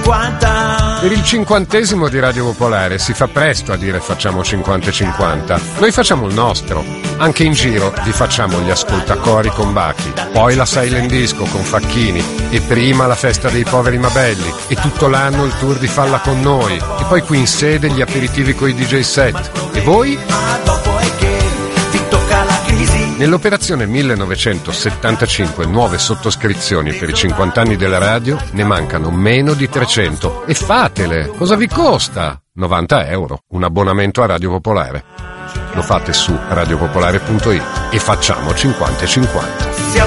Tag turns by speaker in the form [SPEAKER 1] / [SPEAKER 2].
[SPEAKER 1] 50-50.
[SPEAKER 2] Per il 50° di Radio Popolare si fa presto a dire facciamo 50-50. Noi facciamo il nostro. Anche in giro vi facciamo gli ascoltacori con Bachi, poi la Silent Disco con Facchini e prima la festa dei poveri Mabelli e tutto l'anno il tour di Falla con noi e poi qui in sede gli aperitivi coi DJ set. E voi?
[SPEAKER 1] Ma dopo è che ti tocca la crisi.
[SPEAKER 2] Nell'operazione 1975 nuove sottoscrizioni per i 50 anni della radio ne mancano meno di 300 e fatele! Cosa vi costa? 90 euro, un abbonamento a Radio Popolare. Lo fate su radiopopolare.it e facciamo 50-50.